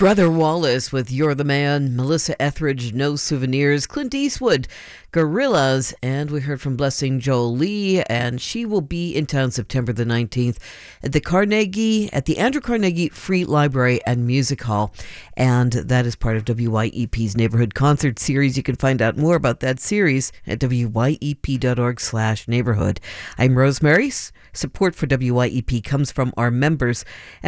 Brother Wallace with You're the Man, Melissa Etheridge, No Souvenirs, Clint Eastwood, Gorillas, and we heard from Blessing Jolie, and she will be in town September the 19th at the Andrew Carnegie Free Library and Music Hall, and that is part of WYEP's Neighborhood Concert Series. You can find out more about that series at wyep.org/neighborhood. I'm Rosemary. Support for WYEP comes from our members.